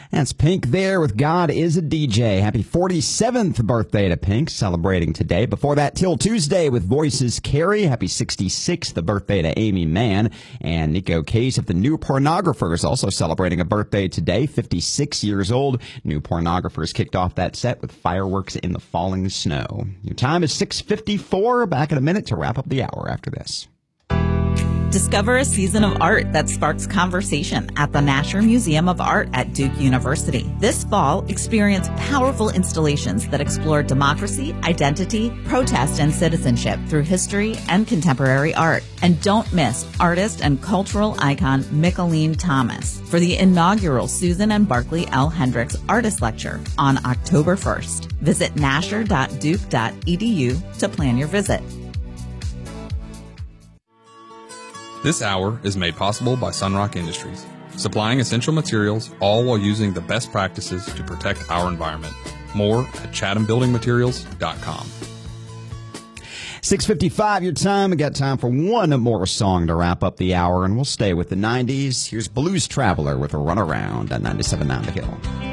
That's Pink there with God is a DJ. Happy 47th birthday to Pink, celebrating today. Before that, Till Tuesday with Voices Carry. Happy 66th birthday to Amy Mann. And Nico Case of the New Pornographers also celebrating a birthday today, 56 years old. New Pornographers kicked off that set with Fireworks in the Falling Snow. Your time is 6:54. Back in a minute to wrap up the hour after this. Discover a season of art that sparks conversation at the Nasher Museum of Art at Duke University. This fall, experience powerful installations that explore democracy, identity, protest, and citizenship through history and contemporary art. And don't miss artist and cultural icon Mickalene Thomas for the inaugural Susan and Barclay L. Hendricks Artist Lecture on October 1st. Visit nasher.duke.edu to plan your visit. This hour is made possible by Sunrock Industries, supplying essential materials, all while using the best practices to protect our environment. More at chathambuildingmaterials.com. 6:55 your time. We got time for one more song to wrap up the hour, and we'll stay with the 90s. Here's Blues Traveler with a Runaround at 97.9 The Hill.